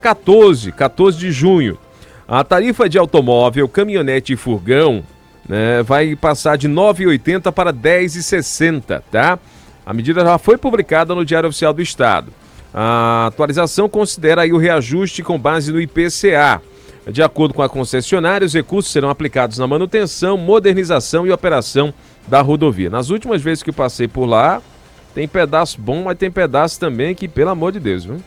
14 de junho. A tarifa de automóvel, caminhonete e furgão, né, vai passar de R$ 9,80 para R$ 10,60, tá? A medida já foi publicada no Diário Oficial do Estado. A atualização considera aí o reajuste com base no IPCA. De acordo com a concessionária, os recursos serão aplicados na manutenção, modernização e operação da rodovia. Nas últimas vezes que eu passei por lá, tem pedaço bom, mas tem pedaço também que, pelo amor de Deus, viu?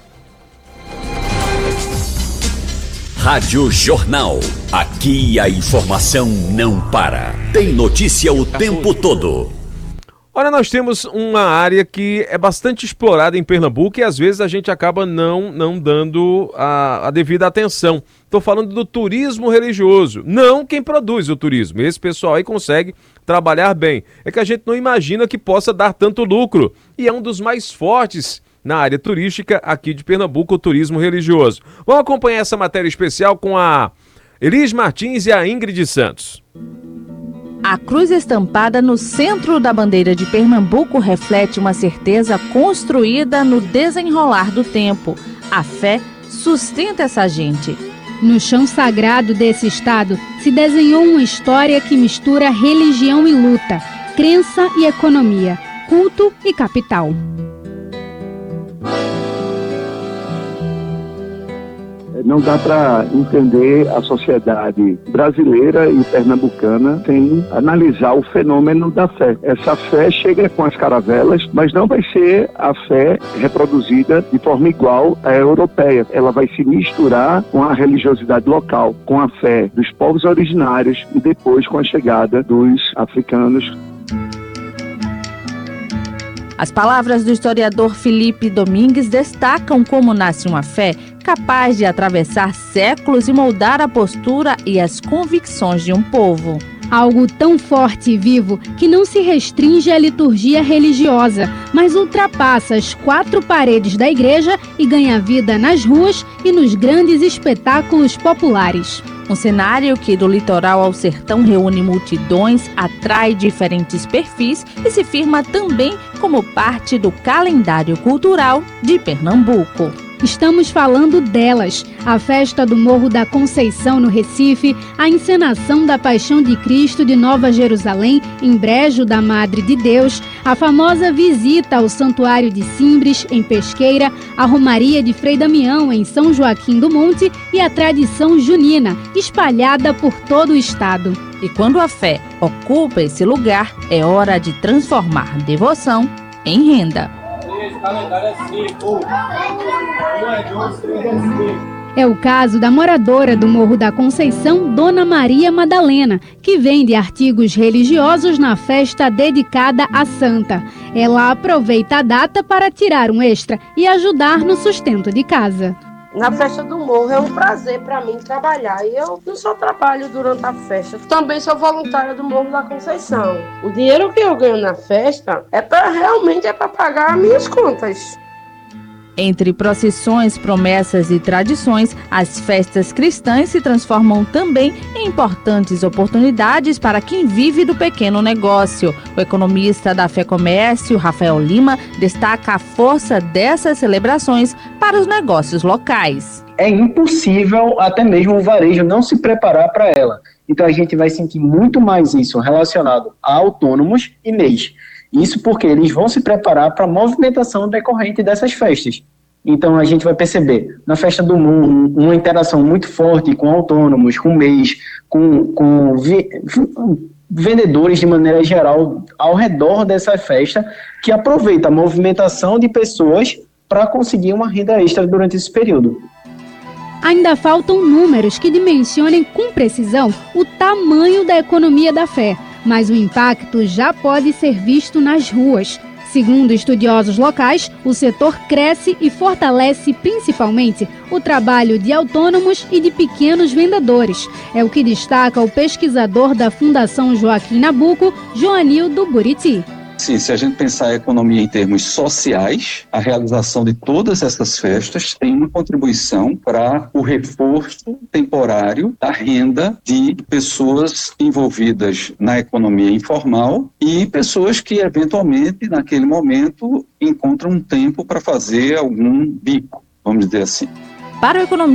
Rádio Jornal. Aqui a informação não para. Tem notícia o tempo todo. Olha, nós temos uma área que é bastante explorada em Pernambuco e às vezes a gente acaba não dando a devida atenção. Estou falando do turismo religioso, não quem produz o turismo. Esse pessoal aí consegue trabalhar bem. É que a gente não imagina que possa dar tanto lucro e é um dos mais fortes na área turística aqui de Pernambuco, o turismo religioso. Vamos acompanhar essa matéria especial com a Elis Martins e a Ingrid Santos. A cruz estampada no centro da bandeira de Pernambuco reflete uma certeza construída no desenrolar do tempo. A fé sustenta essa gente. No chão sagrado desse estado se desenhou uma história que mistura religião e luta, crença e economia, culto e capital. Não dá para entender a sociedade brasileira e pernambucana sem analisar o fenômeno da fé. Essa fé chega com as caravelas, mas não vai ser a fé reproduzida de forma igual à europeia. Ela vai se misturar com a religiosidade local, com a fé dos povos originários e depois com a chegada dos africanos. As palavras do historiador Felipe Domingues destacam como nasce uma fé capaz de atravessar séculos e moldar a postura e as convicções de um povo. Algo tão forte e vivo que não se restringe à liturgia religiosa, mas ultrapassa as 4 paredes da igreja e ganha vida nas ruas e nos grandes espetáculos populares. Um cenário que do litoral ao sertão reúne multidões, atrai diferentes perfis e se firma também como parte do calendário cultural de Pernambuco. Estamos falando delas, a festa do Morro da Conceição no Recife, a encenação da Paixão de Cristo de Nova Jerusalém, em Brejo da Madre de Deus, a famosa visita ao Santuário de Simbres, em Pesqueira, a Romaria de Frei Damião, em São Joaquim do Monte e a tradição junina, espalhada por todo o estado. E quando a fé ocupa esse lugar, é hora de transformar devoção em renda. É o caso da moradora do Morro da Conceição, Dona Maria Madalena, que vende artigos religiosos na festa dedicada à santa. Ela aproveita a data para tirar um extra e ajudar no sustento de casa. Na festa do Morro é um prazer para mim trabalhar e eu não só trabalho durante a festa, também sou voluntária do Morro da Conceição. O dinheiro que eu ganho na festa realmente é para pagar minhas contas. Entre procissões, promessas e tradições, as festas cristãs se transformam também em importantes oportunidades para quem vive do pequeno negócio. O economista da Fé Comércio, Rafael Lima, destaca a força dessas celebrações para os negócios locais. É impossível até mesmo o varejo não se preparar para ela. Então a gente vai sentir muito mais isso relacionado a autônomos e MEIs. Isso porque eles vão se preparar para a movimentação decorrente dessas festas. Então a gente vai perceber na festa do Morro uma interação muito forte com autônomos, com MEIs, com vendedores de maneira geral ao redor dessa festa, que aproveita a movimentação de pessoas para conseguir uma renda extra durante esse período. Ainda faltam números que dimensionem com precisão o tamanho da economia da fé, mas o impacto já pode ser visto nas ruas. Segundo estudiosos locais, o setor cresce e fortalece principalmente o trabalho de autônomos e de pequenos vendedores. É o que destaca o pesquisador da Fundação Joaquim Nabuco, Joanildo Buriti. Sim, se a gente pensar a economia em termos sociais, a realização de todas essas festas tem uma contribuição para o reforço temporário da renda de pessoas envolvidas na economia informal e pessoas que, eventualmente, naquele momento, encontram um tempo para fazer algum bico, vamos dizer assim. para o economista